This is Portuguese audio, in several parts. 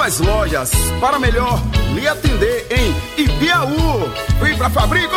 mais lojas para melhor lhe atender em Ibiaú. Vem pra Fabrico!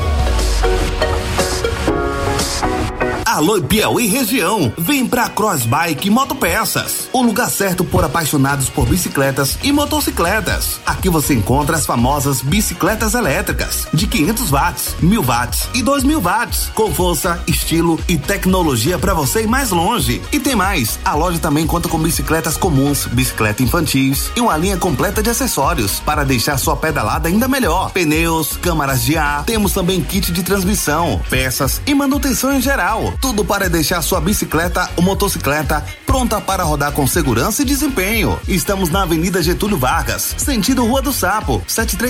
Alô Piauí região, vem pra Crossbike Motopeças, o lugar certo por apaixonados por bicicletas e motocicletas. Aqui você encontra as famosas bicicletas elétricas de 500 watts, 1000 watts e 2000 watts, com força, estilo e tecnologia para você ir mais longe. E tem mais, a loja também conta com bicicletas comuns, bicicleta infantis e uma linha completa de acessórios para deixar sua pedalada ainda melhor. Pneus, câmaras de ar, temos também kit de transmissão, peças e manutenção em geral. Tudo para deixar sua bicicleta ou motocicleta pronta para rodar com segurança e desempenho. Estamos na Avenida Getúlio Vargas, sentido Rua do Sapo,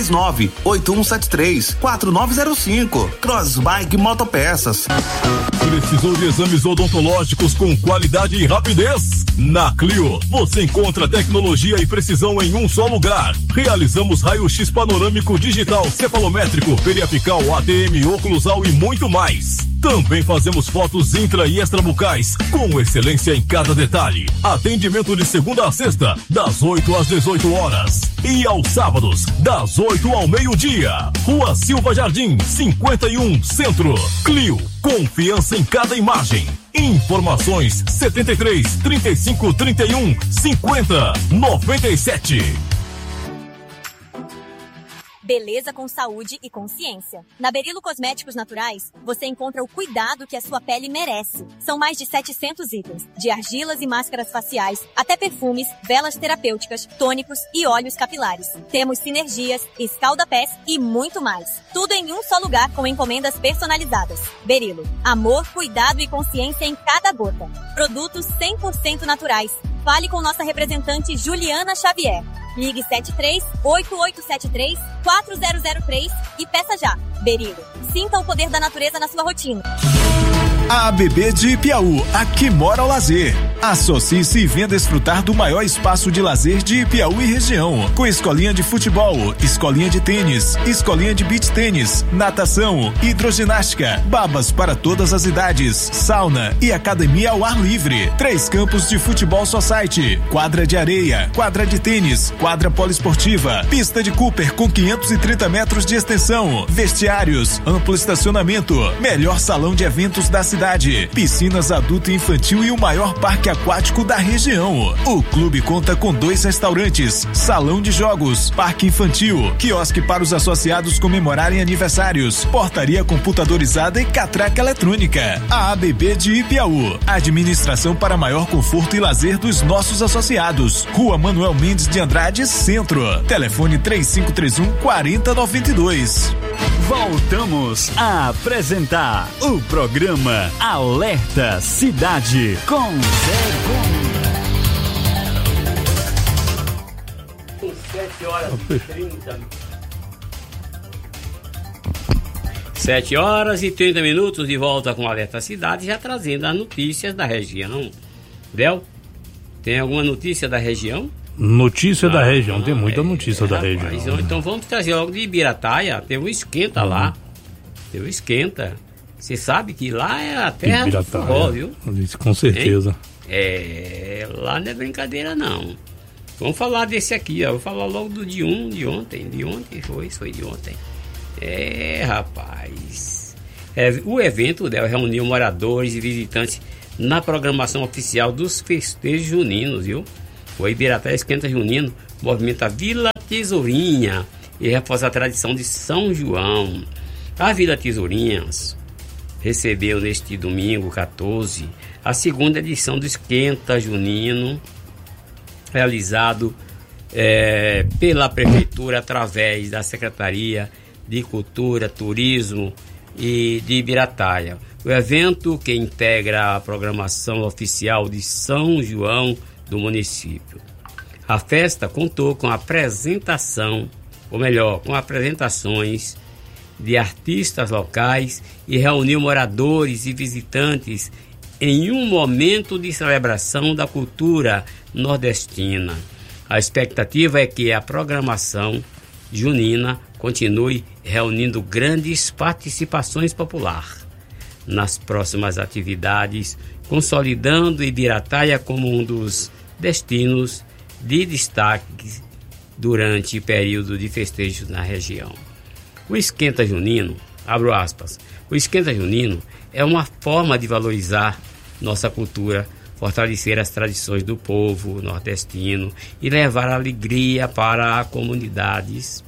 739-8173-4905. Crossbike Motopeças. Precisou de exames odontológicos com qualidade e rapidez? Na Clio, você encontra tecnologia e precisão em um só lugar. Realizamos raio-x panorâmico digital, cefalométrico, periapical, ATM, oclusal e muito mais. Também fazemos fotos intra e extrabucais, com excelência em cada detalhe. Atendimento de segunda a sexta, das 8 às 18 horas. E aos sábados, das 8 ao meio-dia. Rua Silva Jardim, 51, Centro. Clio, confiança em cada imagem. Informações 73 35 31 50 97. Beleza com saúde e consciência. Na Berilo Cosméticos Naturais, você encontra o cuidado que a sua pele merece. São mais de 700 itens, de argilas e máscaras faciais, até perfumes, velas terapêuticas, tônicos e óleos capilares. Temos sinergias, escalda-pés e muito mais. Tudo em um só lugar com encomendas personalizadas. Berilo, amor, cuidado e consciência em cada gota. Produtos 100% naturais. Fale com nossa representante Juliana Xavier. Ligue 73-8873-4003 e peça já. Berilo, sinta o poder da natureza na sua rotina. A ABB de Ipiaú, aqui mora o lazer. Associe-se e venha desfrutar do maior espaço de lazer de Ipiaú e região, com escolinha de futebol, escolinha de tênis, escolinha de beach tênis, natação, hidroginástica, babas para todas as idades, sauna e academia ao ar livre. 3 campos de futebol society, quadra de areia, quadra de tênis, quadra poliesportiva, pista de Cooper com 530 metros de extensão, vestiários, amplo estacionamento, melhor salão de eventos da cidade, piscinas adulto e infantil e o maior parque aquático da região. O clube conta com 2 restaurantes, salão de jogos, parque infantil, quiosque para os associados comemorarem aniversários, portaria computadorizada e catraca eletrônica. A ABB de Ipiaú, administração para maior conforto e lazer dos nossos associados. Rua Manuel Mendes de Andrade, Centro. Telefone 3531-4092. Voltamos a apresentar o programa Alerta Cidade com Zé Gomes. 7 horas e 30 minutos de volta com o Alerta Cidade, já trazendo as notícias da região. Del, tem alguma notícia da região? Notícia da região, tem muita notícia da região. Então vamos trazer logo de Ibirataia, tem um esquenta lá. Tem um esquenta. Você sabe que lá é a terra do forró, viu? Isso, com certeza. Lá não é brincadeira não. Vamos falar desse aqui, ó. Vou falar logo do de ontem. De ontem foi de ontem. Rapaz. O evento reuniu moradores e visitantes na programação oficial dos festejos juninos, viu? O Ibirataia Esquenta Junino movimenta a Vila Tesourinha e reforça a tradição de São João. A Vila Tesourinhas recebeu neste domingo 14 a segunda edição do Esquenta Junino, realizado pela Prefeitura através da Secretaria de Cultura, Turismo e de Ibirataia. O evento, que integra a programação oficial de São João do município. A festa contou com com apresentações de artistas locais e reuniu moradores e visitantes em um momento de celebração da cultura nordestina. A expectativa é que a programação junina continue reunindo grandes participações populares nas próximas atividades, consolidando Ibirataia como um dos destinos de destaque durante o período de festejos na região. O esquenta junino, abro aspas, o esquenta junino é uma forma de valorizar nossa cultura, fortalecer as tradições do povo nordestino e levar alegria para as comunidades.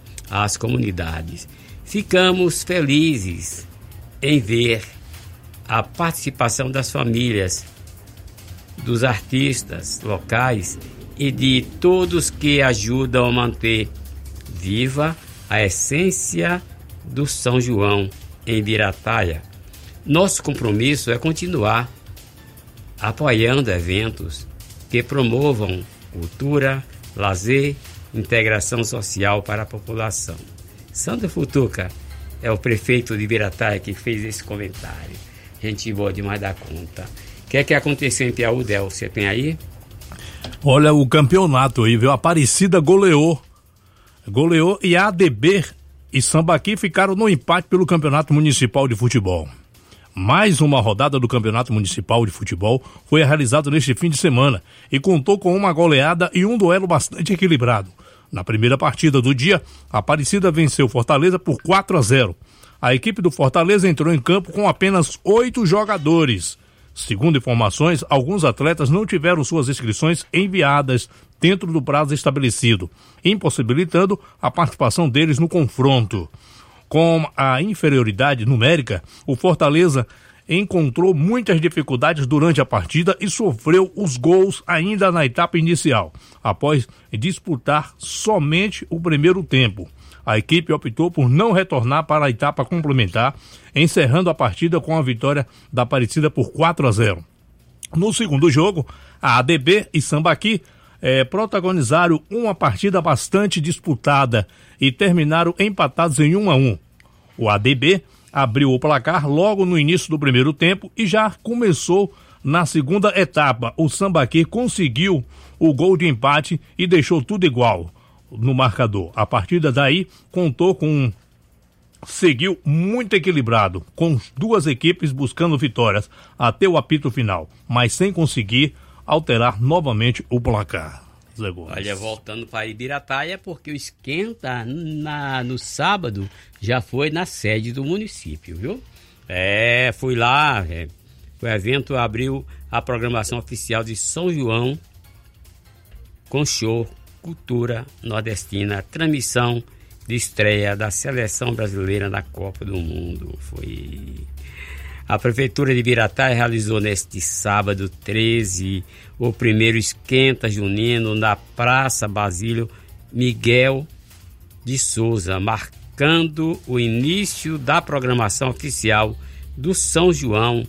Ficamos felizes em ver a participação das famílias, dos artistas locais e de todos que ajudam a manter viva a essência do São João em Ibirataia. Nosso compromisso é continuar apoiando eventos que promovam cultura, lazer, integração social para a população. Sandro Futuca é o prefeito de Ibirataia que fez esse comentário. Gente boa demais da conta. O que aconteceu em Piauí, Del? Você tem aí? Olha, o campeonato aí, viu? Aparecida goleou e a ADB e Sambaqui ficaram no empate pelo Campeonato Municipal de Futebol. Mais uma rodada do Campeonato Municipal de Futebol foi realizada neste fim de semana e contou com uma goleada e um duelo bastante equilibrado. Na primeira partida do dia, a Aparecida venceu Fortaleza por 4-0. A equipe do Fortaleza entrou em campo com apenas 8 jogadores. Segundo informações, alguns atletas não tiveram suas inscrições enviadas dentro do prazo estabelecido, impossibilitando a participação deles no confronto. Com a inferioridade numérica, o Fortaleza encontrou muitas dificuldades durante a partida e sofreu os gols ainda na etapa inicial, após disputar somente o primeiro tempo. A equipe optou por não retornar para a etapa complementar, encerrando a partida com a vitória da Aparecida por 4-0. No segundo jogo, a ADB e Sambaqui protagonizaram uma partida bastante disputada e terminaram empatados em 1-1. O ADB abriu o placar logo no início do primeiro tempo e já começou na segunda etapa. O Sambaqui conseguiu o gol de empate e deixou tudo igual no marcador. A partida daí seguiu muito equilibrado, com duas equipes buscando vitórias até o apito final, mas sem conseguir alterar novamente o placar. Zé Gomes. Olha, voltando para Ibirataia, porque o esquenta no sábado já foi na sede do município, viu? Fui lá, o evento abriu a programação oficial de São João com show Cultura Nordestina, transmissão de estreia da seleção brasileira na Copa do Mundo. A Prefeitura de Ibirataia realizou neste sábado 13 o primeiro esquenta junino na Praça Basílio Miguel de Souza, marcando o início da programação oficial do São João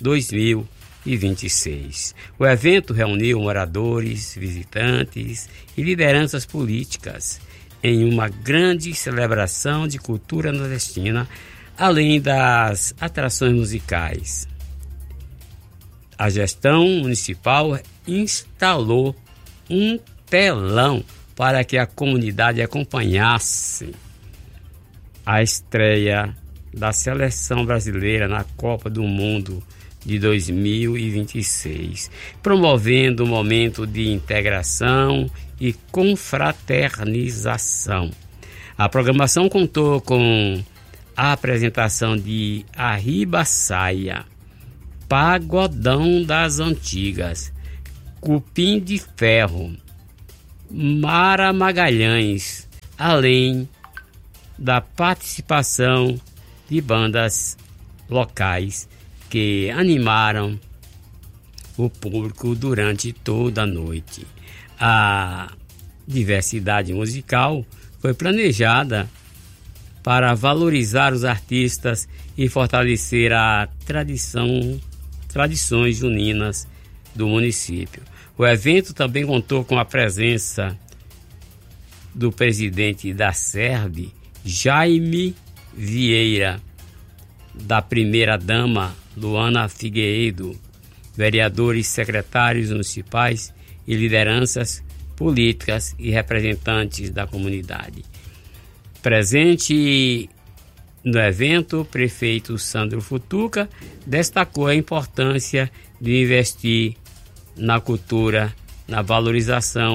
2026. O evento reuniu moradores, visitantes e lideranças políticas em uma grande celebração de cultura nordestina, além das atrações musicais. A gestão municipal instalou um telão para que a comunidade acompanhasse a estreia da seleção brasileira na Copa do Mundo de 2026, promovendo um momento de integração e confraternização. A programação contou com a apresentação de Arriba Saia, Pagodão das Antigas, Cupim de Ferro, Mara Magalhães, além da participação de bandas locais que animaram o público durante toda a noite. A diversidade musical foi planejada para valorizar os artistas e fortalecer a tradições juninas do município. O evento também contou com a presença do presidente da SERB, Jaime Vieira, da primeira-dama Luana Figueiredo, vereadores, secretários municipais e lideranças políticas e representantes da comunidade. Presente no evento, o prefeito Sandro Futuca destacou a importância de investir na cultura, na valorização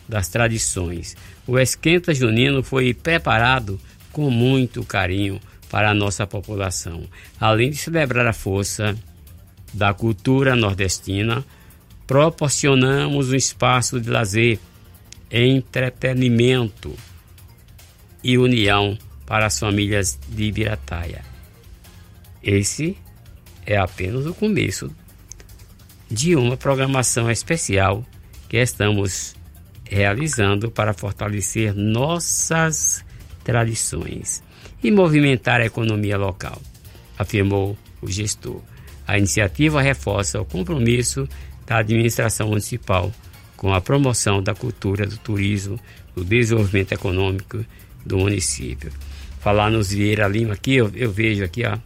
das tradições. O Esquenta Junino foi preparado com muito carinho para a nossa população. Além de celebrar a força da cultura nordestina, proporcionamos um espaço de lazer, entretenimento e união para as famílias de Ibirataia. Esse é apenas o começo de uma programação especial que estamos realizando para fortalecer nossas tradições e movimentar a economia local, afirmou o gestor. A iniciativa reforça o compromisso da administração municipal com a promoção da cultura, do turismo, do desenvolvimento econômico do município. Falar nos Vieira Lima aqui, eu vejo aqui, ó,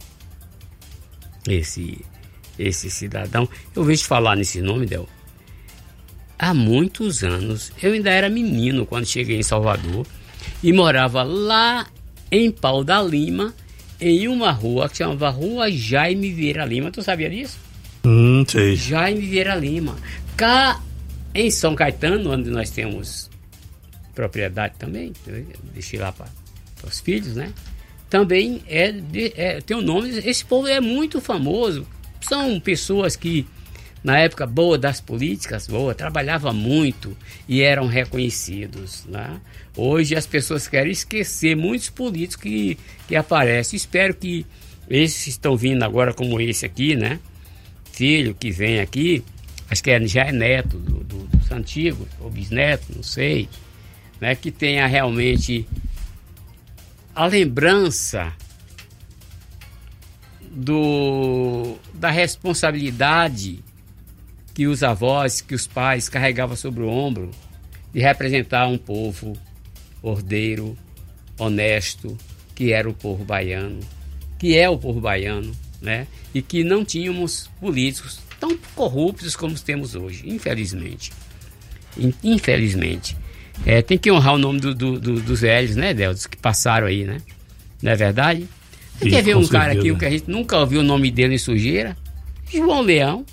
esse cidadão, eu vejo falar nesse nome, Del, há muitos anos. Eu ainda era menino quando cheguei em Salvador e morava lá em Pau da Lima, em uma rua que chamava Rua Jaime Vieira Lima. Tu sabia disso? Sei. Jaime Vieira Lima. Cá em São Caetano, onde nós temos propriedade também, deixei lá para os filhos, né? Também tem um nome. Esse povo é muito famoso. São pessoas que, na época boa das políticas, trabalhavam muito e eram reconhecidos, né? Hoje as pessoas querem esquecer muitos políticos que aparecem. Espero que esses que estão vindo agora, como esse aqui, né? Filho que vem aqui, acho que já é neto dos antigos, ou bisneto, não sei, né? Que tenha realmente a lembrança da responsabilidade que os avós, que os pais carregavam sobre o ombro de representar um povo ordeiro, honesto, que era o povo baiano, que é o povo baiano, né? E que não tínhamos políticos tão corruptos como temos hoje, infelizmente. Infelizmente. Tem que honrar o nome dos velhos, né, Deus, que passaram aí, né? Não é verdade? Você quer ver um cara aqui que a gente nunca ouviu o nome dele em sujeira? João Leão.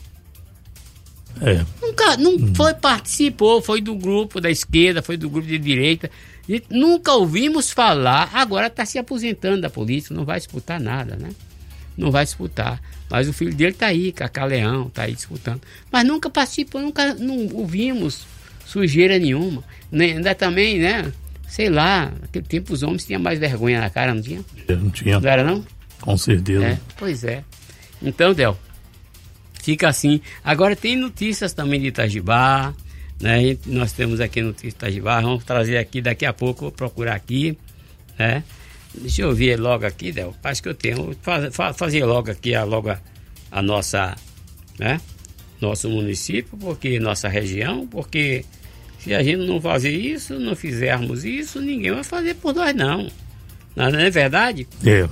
Não foi, participou, foi do grupo da esquerda, foi do grupo de direita. E nunca ouvimos falar, agora está se aposentando da política, não vai disputar nada, né? Não vai disputar. Mas o filho dele está aí, Cacá Leão, está aí disputando. Mas nunca participou, não ouvimos sujeira nenhuma. Ainda também, né? Sei lá, naquele tempo os homens tinham mais vergonha na cara, não tinha? Não tinha. Não era, não? Com certeza. Pois é. Então, Del, fica assim. Agora tem notícias também de Itajibá, né? Nós temos aqui notícias de Itajibá, vamos trazer aqui daqui a pouco, vou procurar aqui, né? Deixa eu ver logo aqui, Del, acho que eu tenho, fazer logo aqui a nossa, né? Nosso município, porque nossa região, porque se a gente não fazer isso, não fizermos isso, ninguém vai fazer por nós, não. Não é verdade?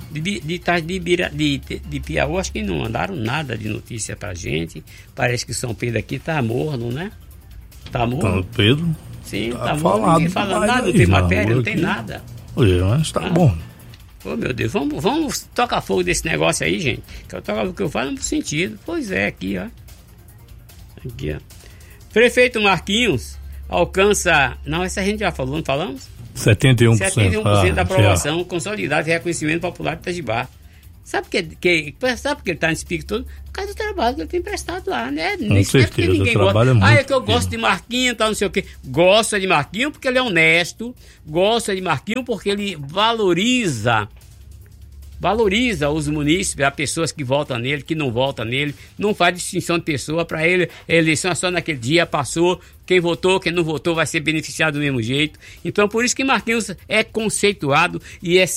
De Piauí, acho que não mandaram nada de notícia pra gente. Parece que São Pedro aqui tá morno, né? Tá morno. São Pedro? Sim, tá morno. Ninguém fala nada, não tem matéria, não tem nada. Mas tá bom. Oh, meu Deus, vamos tocar fogo desse negócio aí, gente. Que eu toco o que eu falo no sentido. Pois é, aqui, ó. Aqui, ó. Prefeito Marquinhos alcança... Não, essa a gente já falou, não falamos? 71%. 71% da aprovação consolidada e reconhecimento popular de Itajibá. Sabe por que ele está nesse pico todo? Por causa do trabalho que ele tem prestado lá, né? Com certeza, ninguém o trabalho gosta. é muito É que eu gosto de Marquinhos, tal, não sei o quê. Gosto de Marquinhos porque ele é honesto. Gosto de Marquinhos porque ele valoriza os munícipes, as pessoas que votam nele, que não votam nele, não faz distinção de pessoa. Para ele, a eleição é só naquele dia, passou, quem votou, quem não votou vai ser beneficiado do mesmo jeito. Então, por isso que Marquinhos é conceituado e é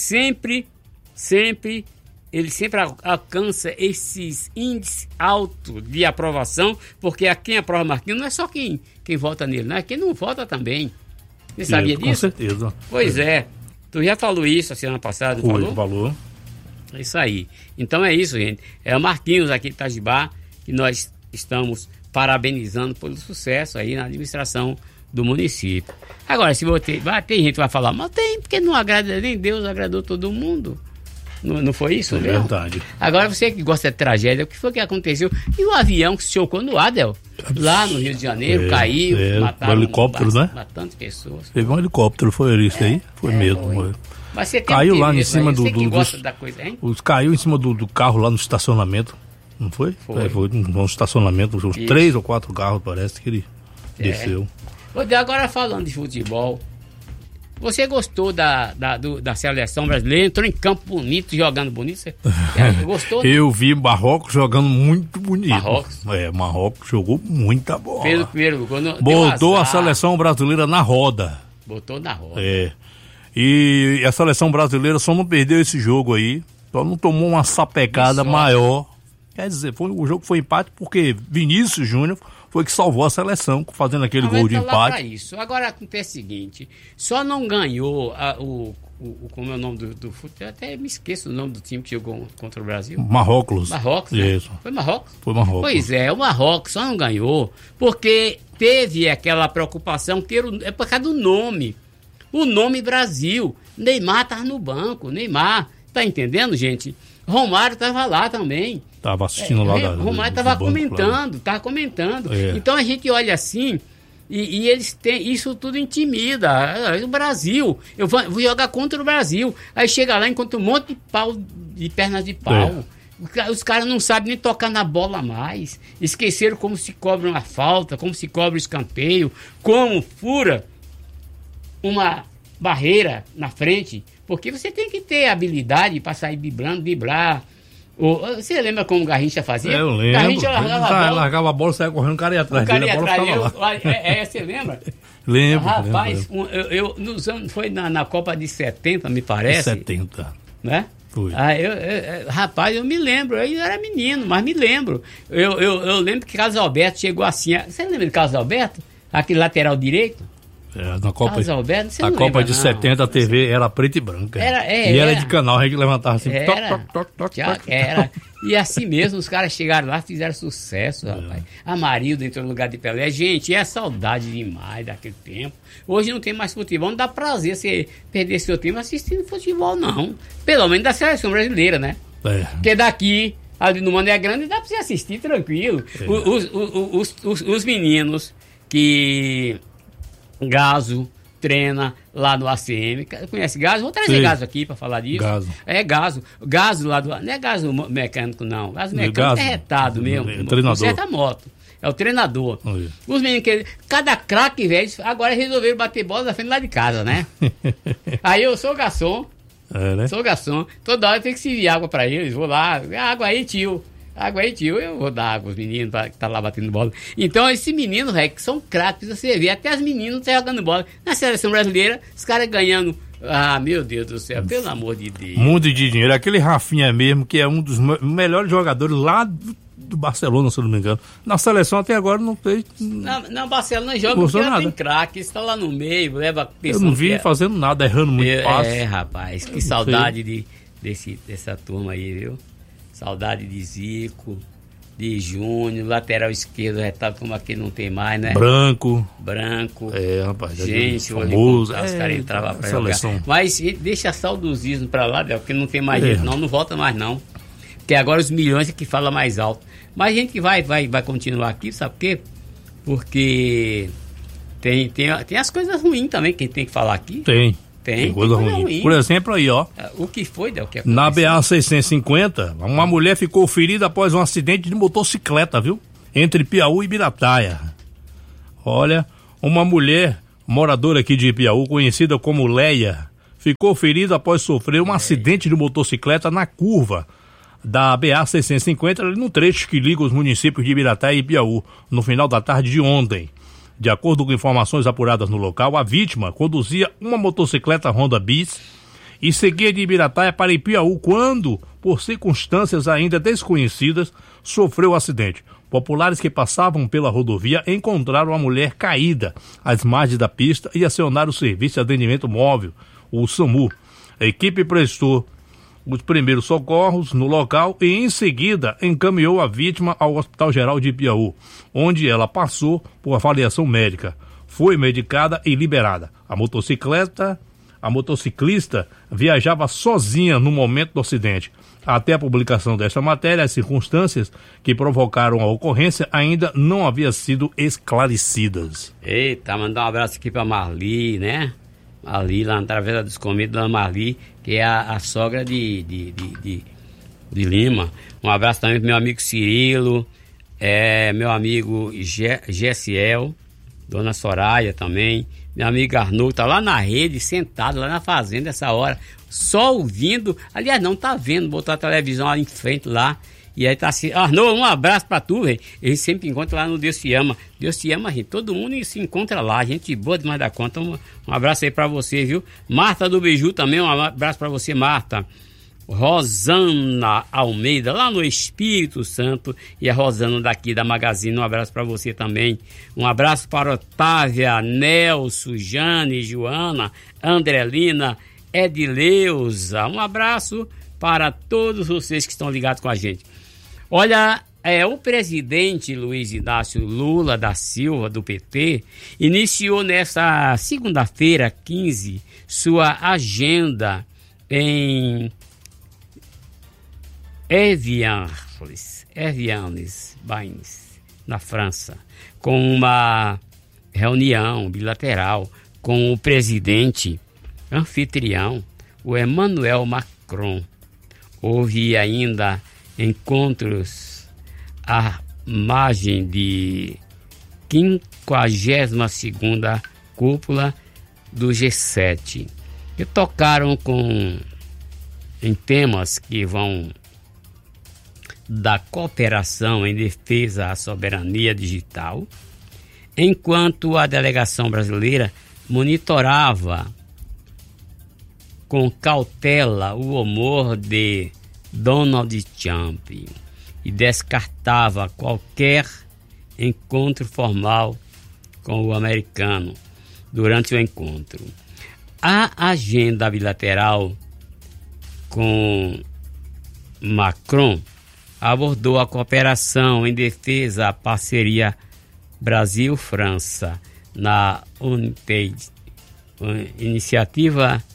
ele sempre alcança esses índices altos de aprovação, porque a quem aprova Marquinhos não é só quem vota nele, não é quem não vota também. Você sabia disso? Com certeza. Pois é. Tu já falou isso a semana passada, falou? É isso aí. Então é isso, gente. É o Marquinhos aqui de Itajibá que nós estamos parabenizando pelo sucesso aí na administração do município. Agora, se tem gente que vai falar, mas tem, porque não agrada nem Deus, agradou todo mundo. Não foi isso? É verdade. Agora, você que gosta de tragédia, o que foi que aconteceu? E o avião que se chocou no ar, Del? Lá no Rio de Janeiro, caiu, mataram um helicóptero, né? Matando pessoas. Teve um helicóptero, foi isso aí? Foi mesmo. Foi. Mas você caiu lá em cima você que gosta da coisa, hein? Caiu em cima do carro lá no estacionamento, não foi? Foi num estacionamento, uns 3 ou 4 carros, parece que ele desceu. Agora falando de futebol, você gostou da seleção brasileira? Entrou em campo bonito, jogando bonito? Você gostou? Eu vi Marrocos jogando muito bonito. Marrocos? Marrocos jogou muita bola. Fez o primeiro gol. Botou a seleção brasileira na roda. Botou na roda. E a seleção brasileira só não perdeu esse jogo aí, só não tomou uma sapecada maior. Quer dizer, o jogo foi empate porque Vinícius Júnior foi que salvou a seleção, fazendo aquele gol de empate. Isso. Agora acontece o seguinte, só não ganhou como é o nome do futebol, até me esqueço o nome do time que jogou contra o Brasil. Marrocos. Marrocos, né? Isso. Foi Marrocos? Foi Marrocos. Pois é, o Marrocos só não ganhou porque teve aquela preocupação que é por causa do nome. O nome Brasil. Neymar tá no banco, Neymar. Tá entendendo, gente? Romário tava lá também. Tava assistindo lá. Romário tava comentando. Então a gente olha assim e eles têm, isso tudo intimida. O Brasil, eu vou jogar contra o Brasil. Aí chega lá, encontra um monte de pau, de pernas de pau. Os caras não sabem nem tocar na bola mais. Esqueceram como se cobra uma falta, como se cobra o escanteio, como fura uma barreira na frente, porque você tem que ter habilidade para sair driblar. Você lembra como o Garrincha fazia? Eu lembro. Garrincha largava a bola e saia correndo, o cara ia atrás dele, a bola ficava lá. Você lembra? Lembro. Rapaz, nos anos, foi na Copa de 70, me parece. 70. Né? Foi. Rapaz, eu me lembro, eu era menino, mas me lembro. Eu lembro que Carlos Alberto chegou assim. Você lembra de Carlos Alberto? Aquele lateral direito? Na Copa, Alberto, a Copa de 70 a TV era preta e branca. Era de canal, a gente levantava assim. Era. E assim mesmo, os caras chegaram lá, fizeram sucesso, rapaz. Amarildo entrou no lugar de Pelé. Gente, é saudade demais daquele tempo. Hoje não tem mais futebol, não dá prazer você perder seu tempo assistindo futebol, não. Pelo menos da seleção brasileira, né? Porque daqui, ali no Mané Grande, dá pra você assistir tranquilo. Os meninos que Gaso treina lá no ACM. Conhece Gaso? Vou trazer Gaso aqui para falar disso. Gaso lá do... Não é Gaso mecânico, não. Gaso mecânico é retado mesmo. É treinador. Conserta a moto. É o treinador. Os meninos que... Cada craque, velho, agora resolveram bater bola na frente lá de casa, né? Aí eu sou garçom. Né? Sou garçom. Toda hora tem que servir água para eles. Vou lá. Água aí, tio. Eu vou dar água aos meninos que tá lá batendo bola. Então, esses meninos, que são craques, você vê, até as meninas estão jogando bola. Na seleção brasileira, os caras ganhando. Meu Deus do céu, pelo amor de Deus. Mundo de dinheiro. Aquele Rafinha mesmo, que é um dos melhores jogadores lá do Barcelona, se eu não me engano. Na seleção até agora não tem. Na Barcelona joga porque ela tem craque, está lá no meio, leva. Eu não vi fazendo nada, errando muito passe. Rapaz, que saudade dessa turma aí, viu? Saudade de Zico, de Júnior, lateral esquerdo, retado como aqui não tem mais, né? Branco. Rapaz. Gente, os caras entravam pra jogar. Mas deixa saudosismo pra lá, porque não tem mais jeito, não volta mais não. Porque agora os milhões é que fala mais alto. Mas a gente vai continuar aqui, sabe por quê? Porque tem as coisas ruins também que a gente tem que falar aqui. Tem coisa ruim. Por exemplo, aí, ó. O que foi, Del? Na BA-650, uma mulher ficou ferida após um acidente de motocicleta, viu? Entre Piauí e Ibirataia. Olha, uma mulher moradora aqui de Piauí, conhecida como Leia, ficou ferida após sofrer um acidente de motocicleta na curva da BA-650, ali no trecho que liga os municípios de Ibirataia e Piauí, no final da tarde de ontem. De acordo com informações apuradas no local, a vítima conduzia uma motocicleta Honda Bis e seguia de Ibirataia para Ipiaú quando, por circunstâncias ainda desconhecidas, sofreu o acidente. Populares que passavam pela rodovia encontraram a mulher caída às margens da pista e acionaram o Serviço de Atendimento Móvel, o SAMU. A equipe prestou os primeiros socorros no local e, em seguida, encaminhou a vítima ao Hospital Geral de Ipiaú, onde ela passou por avaliação médica. Foi medicada e liberada. A motocicleta A motociclista viajava sozinha no momento do acidente. Até a publicação desta matéria, as circunstâncias que provocaram a ocorrência ainda não haviam sido esclarecidas. Eita, mandar um abraço aqui pra Marli, né? Marli, lá na Travessa dos Comidos, da Marli, que é a sogra de Lima. Um abraço também pro meu amigo Cirilo, meu amigo Gessiel, Dona Soraya também, meu amigo Arnoldo, tá lá na rede, sentado lá na fazenda essa hora, só ouvindo, aliás não, tá vendo, botou a televisão ali em frente lá, e aí tá assim, Arnoldo, um abraço pra tu, velho. Ele sempre encontra lá no Deus Te Ama, gente, todo mundo se encontra lá, gente boa demais da conta, um abraço aí pra você, viu? Marta do Beiju também, um abraço pra você, Marta. Rosana Almeida, lá no Espírito Santo, e a Rosana daqui da Magazine, um abraço para você também. Um abraço para Otávia, Nelson, Jane, Joana, Andrelina, Edileuza. Um abraço para todos vocês que estão ligados com a gente. Olha, o presidente Luiz Inácio Lula da Silva, do PT, iniciou nesta segunda-feira, 15, sua agenda em Evian-les-Bains, na França, com uma reunião bilateral com o presidente anfitrião, o Emmanuel Macron. Houve ainda encontros à margem de 52ª cúpula do G7, que tocaram em temas que vão da cooperação em defesa à soberania digital, enquanto a delegação brasileira monitorava com cautela o humor de Donald Trump e descartava qualquer encontro formal com o americano durante o encontro. A agenda bilateral com Macron abordou a cooperação em defesa à parceria Brasil-França na UNITAID, Iniciativa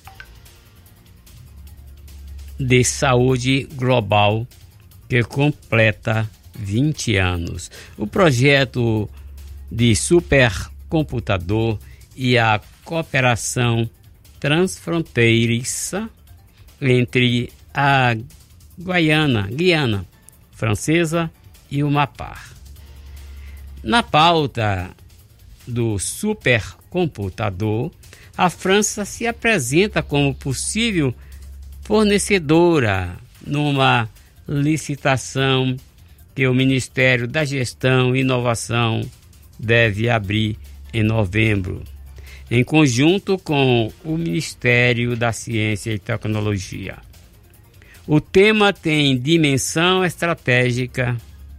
de Saúde Global, que completa 20 anos. O projeto de supercomputador e a cooperação transfronteiriça entre a Guiana Francesa e o Mapar. Na pauta do supercomputador, a França se apresenta como possível fornecedora numa licitação que o Ministério da Gestão e Inovação deve abrir em novembro, em conjunto com o Ministério da Ciência e Tecnologia. O tema tem dimensão estratégica,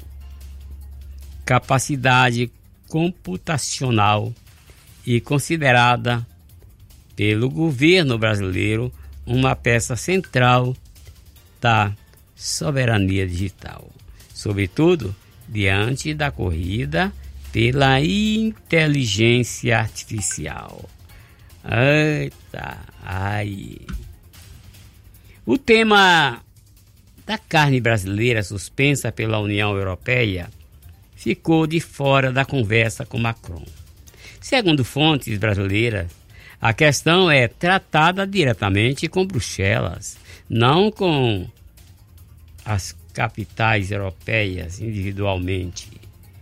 capacidade computacional e considerada pelo governo brasileiro uma peça central da soberania digital, sobretudo diante da corrida pela inteligência artificial. Eita, ai. O tema da carne brasileira suspensa pela União Europeia ficou de fora da conversa com Macron. Segundo fontes brasileiras, a questão é tratada diretamente com Bruxelas, não com as capitais europeias individualmente.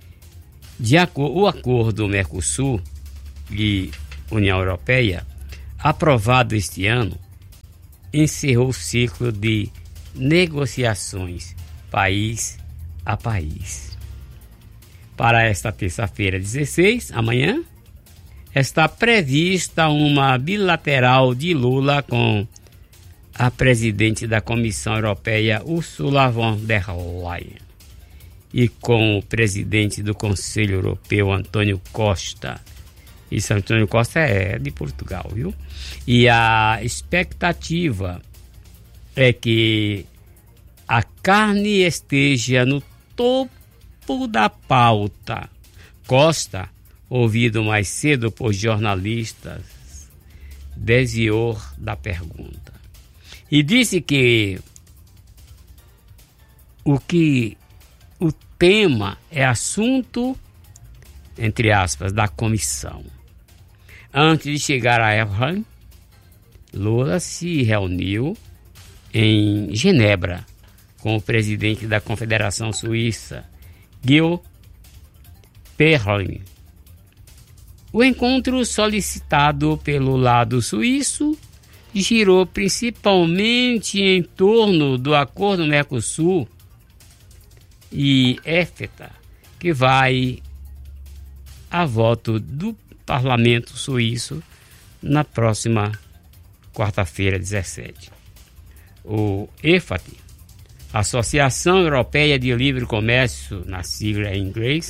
O acordo Mercosul e União Europeia, aprovado este ano, encerrou o ciclo de negociações país a país. Para esta terça-feira, 16, amanhã, está prevista uma bilateral de Lula com a presidente da Comissão Europeia, Ursula von der Leyen, e com o presidente do Conselho Europeu, Antônio Costa. Isso, Antônio Costa é de Portugal, viu? E a expectativa é que a carne esteja no topo da pauta. Costa, ouvido mais cedo por jornalistas, desviou da pergunta e disse que o tema é assunto, entre aspas, da comissão. Antes de chegar a Erfurt, Lula se reuniu em Genebra com o presidente da Confederação Suíça, Guy Perrelin. O encontro, solicitado pelo lado suíço, girou principalmente em torno do acordo Mercosul e EFTA, que vai a voto do Parlamento Suíço na próxima quarta-feira, 17. O EFTA, Associação Europeia de Livre Comércio, na sigla em inglês,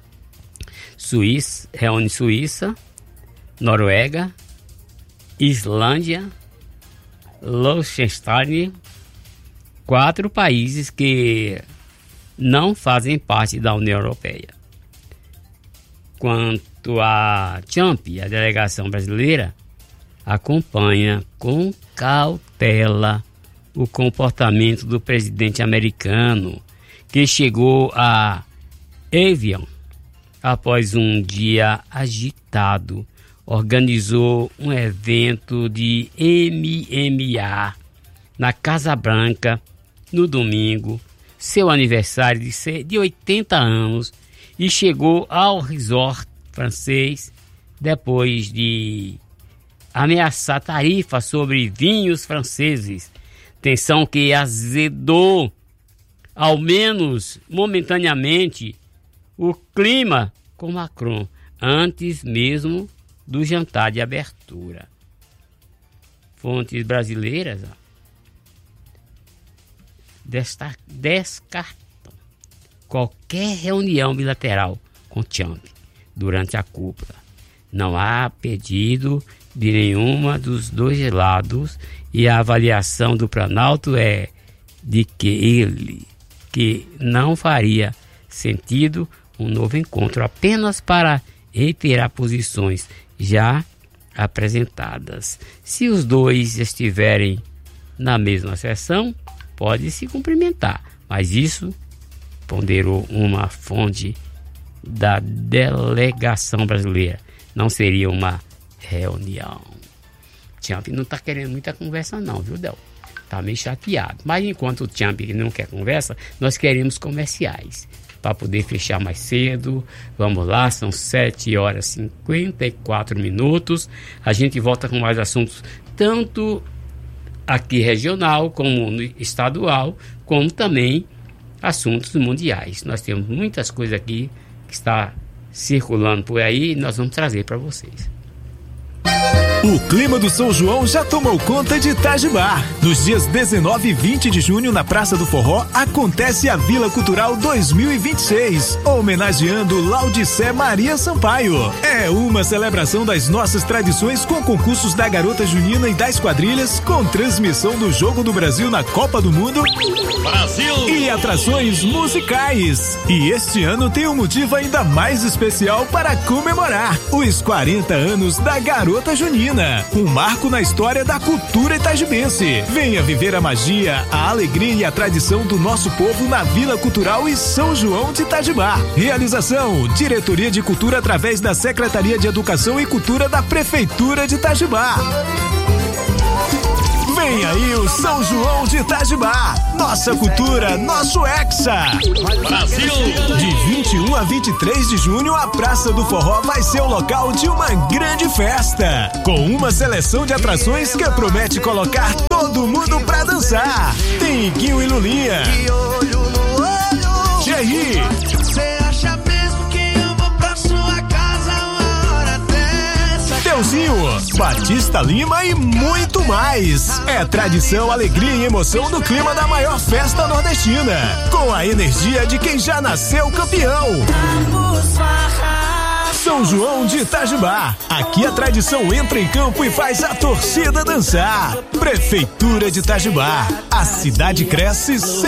reúne Suíça, Noruega, Islândia, Liechtenstein, 4 países que não fazem parte da União Europeia. Quanto à Champ, a delegação brasileira acompanha com cautela o comportamento do presidente americano, que chegou a Evian após um dia agitado. Organizou um evento de MMA na Casa Branca no domingo, seu aniversário de 80 anos, e chegou ao resort francês depois de ameaçar tarifas sobre vinhos franceses, tensão que azedou, ao menos momentaneamente, o clima com Macron, antes mesmo do jantar de abertura. Fontes brasileiras descartam qualquer reunião bilateral com Trump durante a cúpula. Não há pedido de nenhuma dos dois lados e a avaliação do Planalto é de que não faria sentido um novo encontro apenas para reiterar posições já apresentadas. Se os dois estiverem na mesma sessão, pode se cumprimentar, mas isso, ponderou uma fonte da delegação brasileira, não seria uma reunião. Trump não está querendo muita conversa não, viu, Del? Está meio chateado. Mas enquanto o Trump não quer conversa, nós queremos comerciais para poder fechar mais cedo. Vamos lá, são 7h54. A gente volta com mais assuntos, tanto aqui regional, como estadual, como também assuntos mundiais. Nós temos muitas coisas aqui que está circulando por aí e nós vamos trazer para vocês. O clima do São João já tomou conta de Itajibá. Nos dias 19 e 20 de junho, na Praça do Forró, acontece a Vila Cultural 2026, homenageando Laudicé Maria Sampaio. É uma celebração das nossas tradições com concursos da Garota Junina e das quadrilhas, com transmissão do Jogo do Brasil na Copa do Mundo Brasil e atrações musicais. E este ano tem um motivo ainda mais especial para comemorar: os 40 anos da Garota Junina. Um marco na história da cultura itajibense. Venha viver a magia, a alegria e a tradição do nosso povo na Vila Cultural e São João de Itajibá. Realização: Diretoria de Cultura através da Secretaria de Educação e Cultura da Prefeitura de Itajibá. Vem aí o São João de Itajibá. Nossa cultura, nosso Hexa. Brasil! De 21 a 23 de junho, a Praça do Forró vai ser o local de uma grande festa, com uma seleção de atrações que promete colocar todo mundo pra dançar. Tem Iguinho e Lulinha. E olho no olho. Jerry. Você acha mesmo que eu vou pra sua casa uma hora dessa? Deusinho, Batista Lima e muito mais. É tradição, alegria e emoção do clima da maior festa nordestina, com a energia de quem já nasceu campeão. São João de Itajibá. Aqui a tradição entra em campo e faz a torcida dançar. Prefeitura de Itajibá. A cidade cresce